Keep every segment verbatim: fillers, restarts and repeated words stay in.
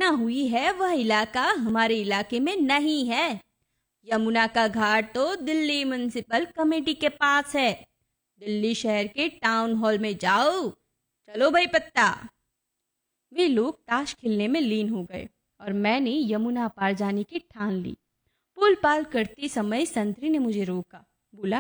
घटना हुई है वह इलाका हमारे इलाके में नहीं है। यमुना का घाट तो दिल्ली म्युनिसिपल कमेटी के पास है। दिल्ली शहर के टाउन हॉल में जाओ। चलो भाई पत्ता। वे लोग ताश खेलने में लीन हो गए और मैंने यमुना पार जाने की ठान ली। पुल पार करते समय संतरी ने मुझे रोका। बोला,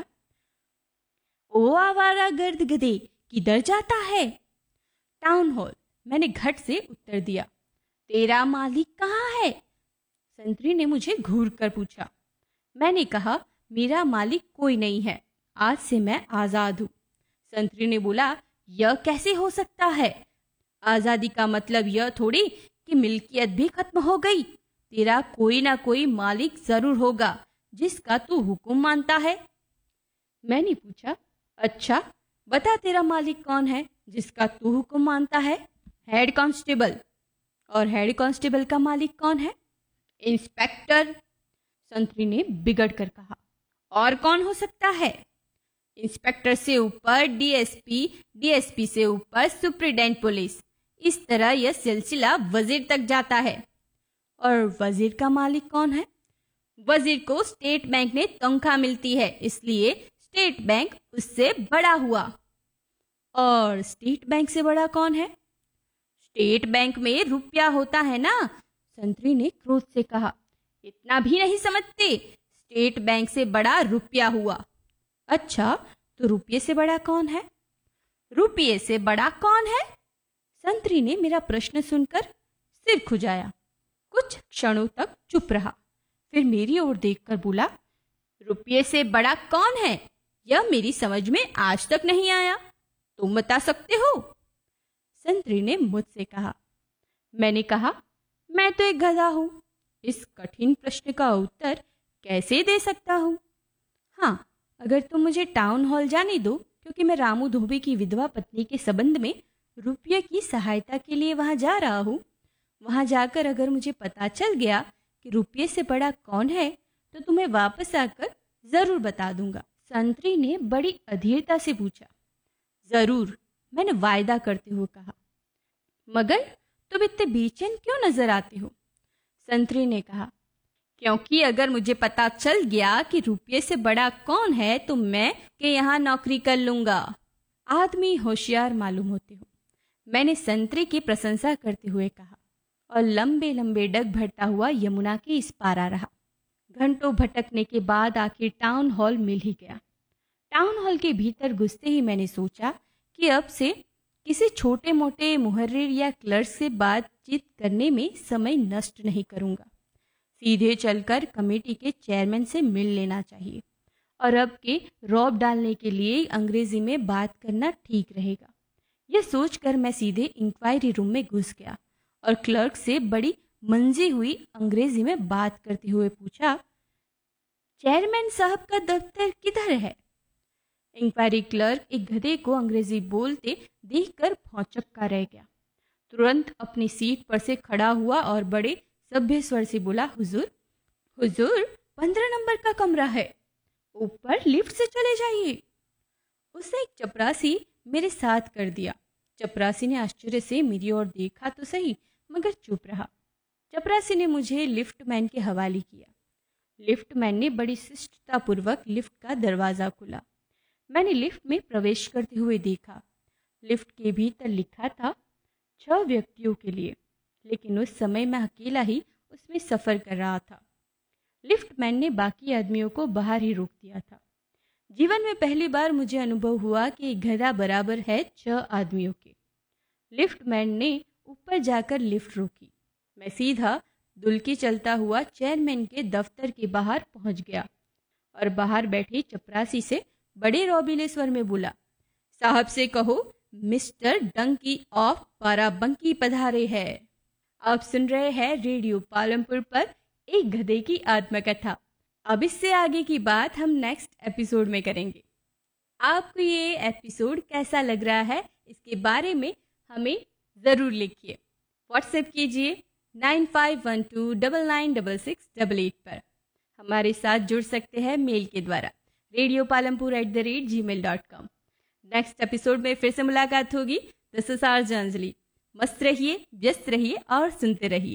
ओ आवारा गर्द गधे, किधर जाता है? टाउन हॉल, मैंने घट से उत्तर दिया। तेरा मालिक कहाँ है? संतरी ने मुझे घूर कर पूछा। मैंने कहा, मेरा मालिक कोई नहीं है, आज से मैं आज़ाद हूँ। संतरी ने बोला, यह कैसे हो सकता है? आज़ादी का मतलब यह थोड़ी कि मिल्कियत भी खत्म हो गई। तेरा कोई ना कोई मालिक जरूर होगा जिसका तू हुक्म मानता है। मैंने पूछा, अच्छा बता तेरा मालिक कौन है जिसका तू हुक्म मानता है? Head constable. और हेड कांस्टेबल का मालिक कौन है? इंस्पेक्टर। संतरी ने बिगड़ कर कहा। और कौन हो सकता है? इंस्पेक्टर से ऊपर डीएसपी, डीएसपी से ऊपर सुप्रीडेंट पुलिस। इस तरह यह सिलसिला वजीर तक जाता है। और वजीर का मालिक कौन है? वजीर को स्टेट बैंक में तनख्वाह मिलती है, इसलिए स्टेट बैंक उससे बड़ा हुआ। और स्टेट बैंक से बड़ा कौन है? स्टेट बैंक में रुपया होता है ना। संतरी ने क्रोध से कहा। इतना भी नहीं समझते? स्टेट बैंक से बड़ा रुपया हुआ। अच्छा, तो रुपये से बड़ा कौन है? रुपये से बड़ा कौन है? संतरी ने मेरा प्रश्न सुनकर सिर खुजाया। कुछ क्षणों तक चुप रहा, फिर मेरी ओर देखकर बोला, रुपये से बड़ा कौन है? यह मेरी समझ में आज तक नहीं आया। तुम बता सकते हो? संतरी ने मुझसे कहा। मैंने कहा, मैं तो एक गधा हूं, इस कठिन प्रश्न का उत्तर कैसे दे सकता हूं? हाँ, अगर तुम मुझे टाउन हॉल जाने दो, क्योंकि मैं रामू धोबी की विधवा पत्नी के संबंध में रुपये की सहायता के लिए वहां जा रहा हूं। वहां जाकर अगर मुझे पता चल गया कि रुपये से बड़ा कौन है, तो तुम्हें वापस आकर जरूर बता दूंगा। संतरी ने बड़ी अधीरता से पूछा। जरूर, मैंने वायदा करते हुए कहा। मगर तुम इतने बेचैन क्यों नजर आते हो? संतरी ने कहा, क्योंकि अगर मुझे पता चल गया कि रुपये से बड़ा कौन है तो मैं के यहाँ नौकरी कर लूंगा। आदमी होशियार मालूम होते हो, मैंने संतरी की प्रशंसा करते हुए कहा और लंबे लंबे डग भरता हुआ यमुना के इस पार आ रहा। घंटों भटकने के बाद आखिर टाउन हॉल मिल ही गया। टाउन हॉल के भीतर घुसते ही मैंने सोचा कि अब से किसी छोटे मोटे मुहर्रिर या क्लर्क से बातचीत करने में समय नष्ट नहीं करूंगा। सीधे चलकर कमेटी के चेयरमैन से मिल लेना चाहिए और अब के रौब डालने के लिए अंग्रेजी में बात करना ठीक रहेगा। यह सोचकर मैं सीधे इंक्वायरी रूम में घुस गया और क्लर्क से बड़ी मंजी हुई अंग्रेजी में बात करते हुए पूछा, चेयरमैन साहब का दफ्तर किधर है? इंक्वायरी क्लर्क एक गधे को अंग्रेजी बोलते देखकर भौचक्का रह गया। तुरंत अपनी सीट पर से खड़ा हुआ और बड़े सभ्य स्वर से बोला, हुजूर, हुजूर, पंद्रह नंबर का कमरा है, ऊपर लिफ्ट से चले जाइए। उसने एक चपरासी मेरे साथ कर दिया। चपरासी ने आश्चर्य से मेरी ओर देखा तो सही, मगर चुप रहा। चपरासी ने मुझे लिफ्टमैन के हवाले किया। लिफ्टमैन ने बड़ी शिष्टतापूर्वक लिफ्ट का दरवाज़ा खोला। मैंने लिफ्ट में प्रवेश करते हुए देखा। लिफ्ट के भीतर लिखा था छह व्यक्तियों के लिए, लेकिन उस समय मैं अकेला ही उसमें सफ़र कर रहा था। लिफ्टमैन ने बाकी आदमियों को बाहर ही रोक दिया था। जीवन में पहली बार मुझे अनुभव हुआ कि एक गधा बराबर है छह आदमियों के। लिफ्टमैन ने ऊपर जाकर लिफ्ट रोकी। मैं सीधा दुलकी चलता हुआ चेयरमैन के दफ्तर के बाहर पहुंच गया और बाहर बैठे चपरासी से बड़े रौबीले स्वर में बोला, साहब से कहो मिस्टर डंकी ऑफ बाराबंकी पधारे है। आप सुन रहे हैं रेडियो पालमपुर पर एक गधे की आत्मकथा। अब इससे आगे की बात हम नेक्स्ट एपिसोड में करेंगे। आपको ये एपिसोड कैसा लग रहा है इसके बारे में हमें ज़रूर लिखिए। व्हाट्सएप कीजिए nine five one two double nine double six double eight पर। हमारे साथ जुड़ सकते हैं मेल के द्वारा radio Palampur at the rate ji mail dot com. Next episode में फिर से मुलाकात होगी। This is RJ Anjali. मस्त रहिए, व्यस्त रहिए और सुनते रहिए।